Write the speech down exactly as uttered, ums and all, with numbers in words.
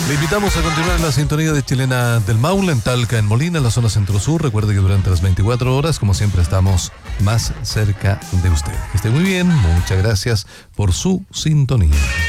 Le invitamos a continuar en la sintonía de Chilena del Maule, en Talca, en Molina, en la zona centro-sur. Recuerde que durante las veinticuatro horas, como siempre, estamos más cerca de usted. Que esté muy bien, muchas gracias por su sintonía.